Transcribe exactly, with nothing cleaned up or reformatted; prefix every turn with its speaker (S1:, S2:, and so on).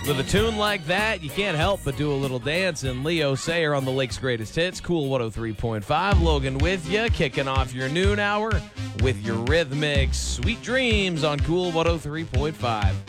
S1: With a tune like that, you can't help but do a little dance. And Leo Sayer on the Lake's Greatest Hits, Cool one oh three point five. Logan with you, kicking off your noon hour with your Rhythmics. Sweet dreams on Cool one oh three point five.